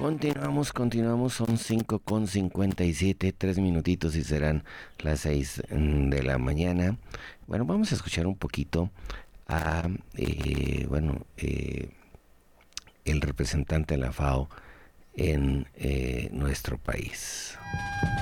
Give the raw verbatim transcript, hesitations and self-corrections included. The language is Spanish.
Continuamos, continuamos, son cinco con cincuenta y siete, tres minutitos y serán las seis de la mañana. Bueno, vamos a escuchar un poquito a, eh, bueno, eh, el representante de la FAO en eh, nuestro país.